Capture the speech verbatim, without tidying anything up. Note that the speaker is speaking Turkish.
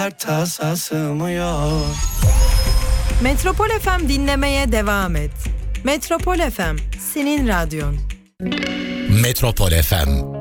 tasa sığmıyor. Metropol F M dinlemeye devam et. Metropol F M, senin radyon. Metropol F M